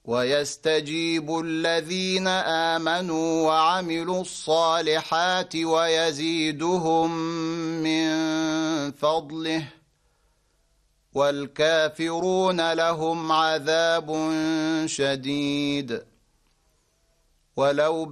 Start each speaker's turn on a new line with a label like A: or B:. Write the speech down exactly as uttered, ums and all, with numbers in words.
A: ويستجيب الذين آمنوا وعملوا الصالحات ويزيدهم من فضله والكافرون لهم عذاب شديد. ولو